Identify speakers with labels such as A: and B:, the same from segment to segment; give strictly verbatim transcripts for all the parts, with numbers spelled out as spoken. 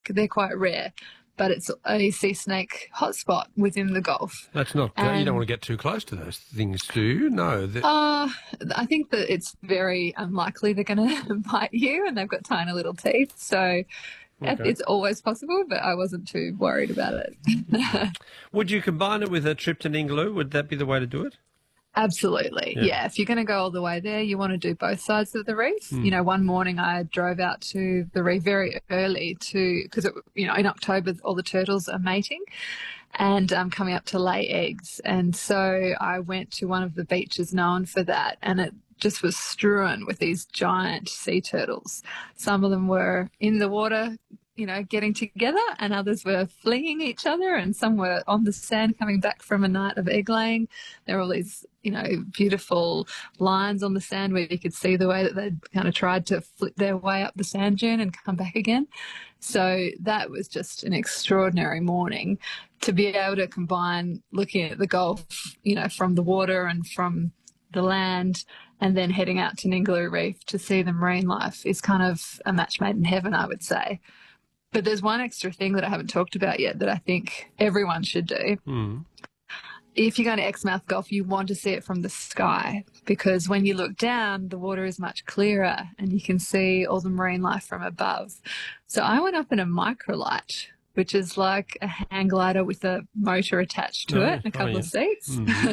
A: they're quite rare, but it's a sea snake hotspot within the Gulf.
B: That's not good. You don't want to get too close to those things, do you? No. That...
A: Uh, I think that it's very unlikely they're going to bite you, and they've got tiny little teeth. So okay. It's always possible, but I wasn't too worried about it.
B: Would you combine it with a trip to Ningaloo? Would that be the way to do it?
A: Absolutely, yeah. yeah. If you're going to go all the way there, you want to do both sides of the reef. Mm. You know, one morning I drove out to the reef very early to because, you know, in October all the turtles are mating and um, coming up to lay eggs. And so I went to one of the beaches known for that, and it just was strewn with these giant sea turtles. Some of them were in the water, you know, getting together, and others were fleeing each other, and some were on the sand coming back from a night of egg laying. There were all these, you know, beautiful lines on the sand where you could see the way that they'd kind of tried to flip their way up the sand dune and come back again. So that was just an extraordinary morning to be able to combine looking at the Gulf, you know, from the water and from the land, and then heading out to Ningaloo Reef to see the marine life is kind of a match made in heaven, I would say. But there's one extra thing that I haven't talked about yet that I think everyone should do.
B: Mm.
A: If you're going to Exmouth Gulf, you want to see it from the sky, because when you look down, the water is much clearer and you can see all the marine life from above. So I went up in a microlight, which is like a hang glider with a motor attached to
B: oh,
A: it and a couple
B: oh, yeah.
A: of seats.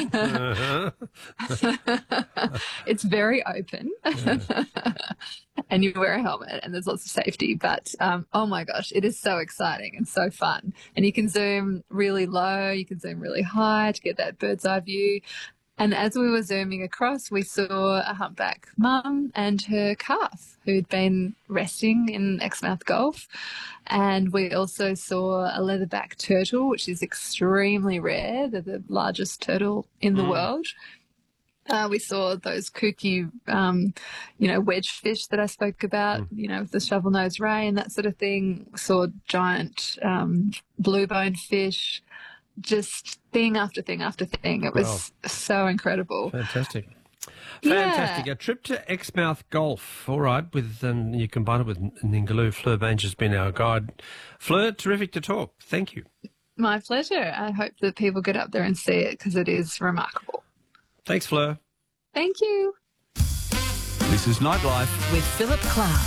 B: Mm. Uh-huh.
A: It's very open. Yeah. And you wear a helmet and there's lots of safety. But, um, oh, my gosh, it is so exciting and so fun. And you can zoom really low, you can zoom really high to get that bird's eye view. And as we were zooming across, we saw a humpback mum and her calf who'd been resting in Exmouth Gulf. And we also saw a leatherback turtle, which is extremely rare. They're the largest turtle in the mm. world. Uh, we saw those kooky, um, you know, wedge fish that I spoke about, mm. you know, with the shovel-nosed ray and that sort of thing. We saw giant um, blue-boned fish. Just thing after thing after thing. It was wow. so incredible.
B: Fantastic.
A: Yeah.
B: Fantastic. A trip to Exmouth Gulf. All right. With um, you combine it with Ningaloo. Fleur Baines has been our guide. Fleur, terrific to talk. Thank you.
A: My pleasure. I hope that people get up there and see it because it is remarkable.
B: Thanks, Fleur.
A: Thank you.
C: This is Nightlife
D: with Philip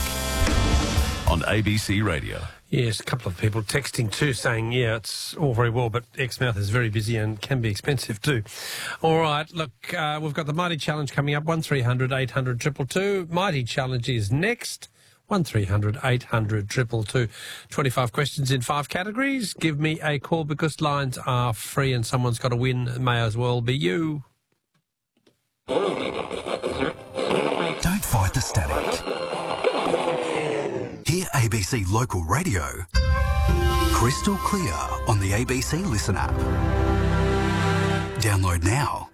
D: Clark
C: on A B C Radio.
B: Yes, a couple of people texting too saying, yeah, it's all very well, but Exmouth is very busy and can be expensive too. All right, look, uh, we've got the Mighty Challenge coming up, one three hundred eight hundred two two two. Mighty Challenge is next, one three hundred eight hundred two two two. twenty-five questions in five categories. Give me a call because lines are free and someone's got to win. It may as well be you.
E: Don't fight the static. Hear A B C Local Radio crystal clear on the A B C Listen app. Download now.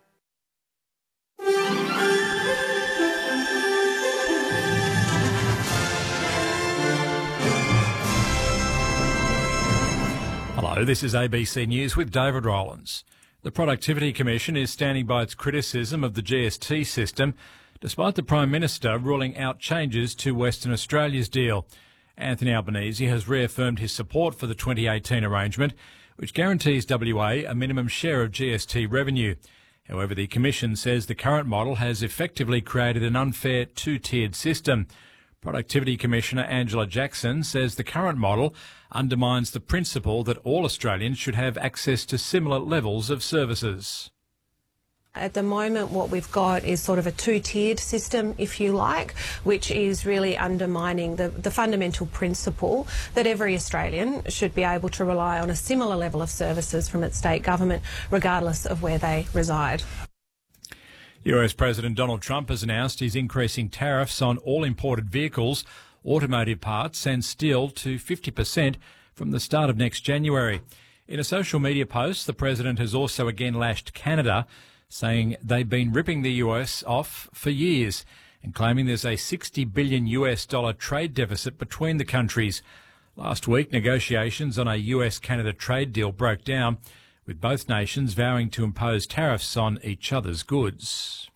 F: Hello, this is A B C News with David Rowlands. The Productivity Commission is standing by its criticism of the G S T system, despite the Prime Minister ruling out changes to Western Australia's deal. Anthony Albanese has reaffirmed his support for the twenty eighteen arrangement, which guarantees W A a minimum share of G S T revenue. However, the Commission says the current model has effectively created an unfair two-tiered system. Productivity Commissioner Angela Jackson says the current model undermines the principle that all Australians should have access to similar levels of services.
G: At the moment, what we've got is sort of a two-tiered system, if you like, which is really undermining the, the fundamental principle that every Australian should be able to rely on a similar level of services from its state government, regardless of where they reside.
F: U S President Donald Trump has announced he's increasing tariffs on all imported vehicles, automotive parts and steel to fifty percent from the start of next January. In a social media post, the president has also again lashed Canada, saying they've been ripping the U S off for years and claiming there's a sixty billion U S dollar trade deficit between the countries. Last week, negotiations on a U S-Canada trade deal broke down, with both nations vowing to impose tariffs on each other's goods.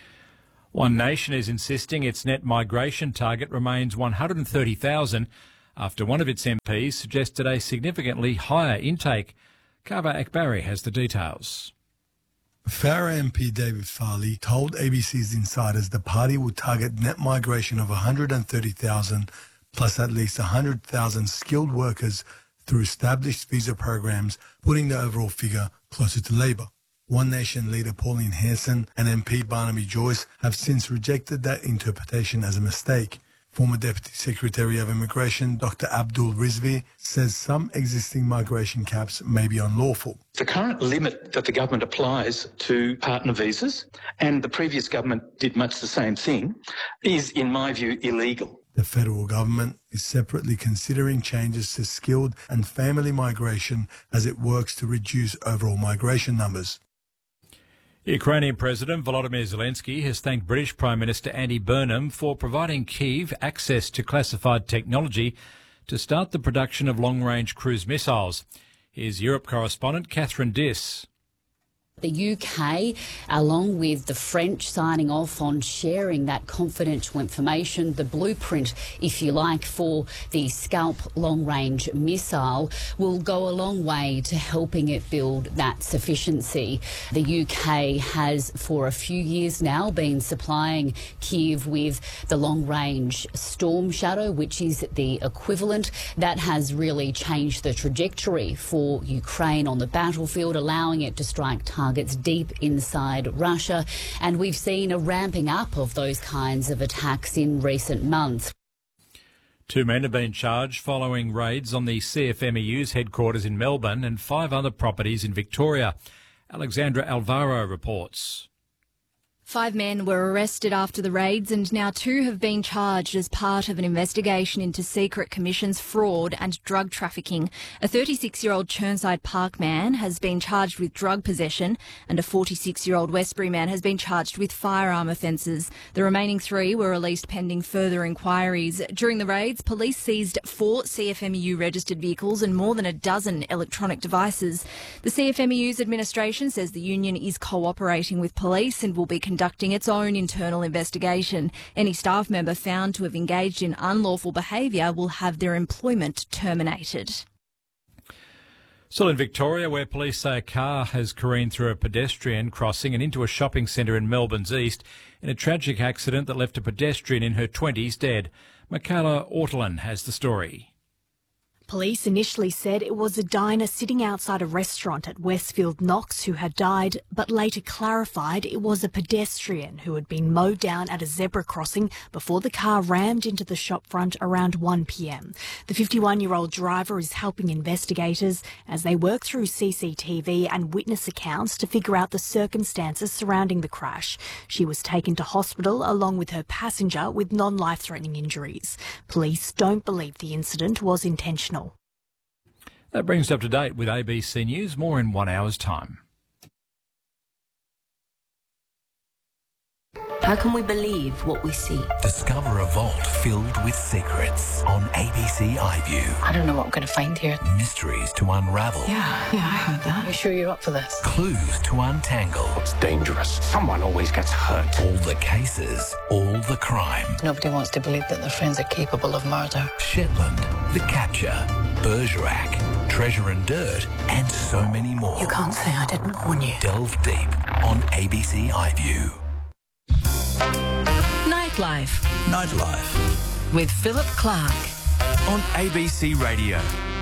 F: One nation is insisting its net migration target remains one hundred thirty thousand after one of its M Ps suggested a significantly higher intake. Kava Akbari has the details.
H: Farrer M P David Farley told A B C's Insiders the party will target net migration of one hundred thirty thousand plus at least one hundred thousand skilled workers through established visa programs, putting the overall figure closer to Labor. One Nation leader Pauline Hanson and M P Barnaby Joyce have since rejected that interpretation as a mistake. Former Deputy Secretary of Immigration Doctor Abdul Rizvi says some existing migration caps may be unlawful.
I: The current limit that the government applies to partner visas, and the previous government did much the same thing, is, in my view, illegal.
H: The federal government is separately considering changes to skilled and family migration as it works to reduce overall migration numbers.
F: Ukrainian President Volodymyr Zelensky has thanked British Prime Minister Andy Burnham for providing Kyiv access to classified technology to start the production of long-range cruise missiles. Here's Europe correspondent Catherine Diss.
J: The U K, along with the French, signing off on sharing that confidential information, the blueprint, if you like, for the Scalp long-range missile, will go a long way to helping it build that sufficiency. The U K has, for a few years now, been supplying Kyiv with the long-range Storm Shadow, which is the equivalent. That has really changed the trajectory for Ukraine on the battlefield, allowing it to strike targets targets deep inside Russia, and we've seen a ramping up of those kinds of attacks in recent months.
F: Two men have been charged following raids on the C F M E U's headquarters in Melbourne and five other properties in Victoria. Alexandra Alvaro reports.
K: Five men were arrested after the raids and now two have been charged as part of an investigation into secret commissions, fraud and drug trafficking. A thirty-six-year-old Chirnside Park man has been charged with drug possession and a forty-six-year-old Westbury man has been charged with firearm offences. The remaining three were released pending further inquiries. During the raids, police seized four C F M E U registered vehicles and more than a dozen electronic devices. The C F M E U's administration says the union is cooperating with police and will be conducting its own internal investigation. Any staff member found to have engaged in unlawful behaviour will have their employment terminated.
F: Still in Victoria, where police say a car has careened through a pedestrian crossing and into a shopping centre in Melbourne's east in a tragic accident that left a pedestrian in her twenties dead. Michaela Ortolin has the story.
L: Police initially said it was a diner sitting outside a restaurant at Westfield Knox who had died, but later clarified it was a pedestrian who had been mowed down at a zebra crossing before the car rammed into the shop front around one p m. The fifty-one-year-old driver is helping investigators as they work through C C T V and witness accounts to figure out the circumstances surrounding the crash. She was taken to hospital along with her passenger with non-life-threatening injuries. Police don't believe the incident was intentional.
F: That brings us up to date with A B C News. More in one hour's time.
D: How can we believe what we see?
E: Discover a vault filled with secrets on A B C iView.
M: I don't know what I'm going to find here.
E: Mysteries to unravel.
M: Yeah, yeah, I heard that. Are you sure you're up for this?
E: Clues to untangle.
N: It's dangerous. Someone always gets hurt.
E: All the cases, all the crime.
M: Nobody wants to believe that their friends are capable of murder.
E: Shetland, The Capture, Bergerac, Treasure and Dirt, and so many more.
M: You can't say I didn't warn you.
E: Delve deep on A B C iView.
D: Nightlife.
E: Nightlife.
D: With Philip Clark.
C: On A B C Radio.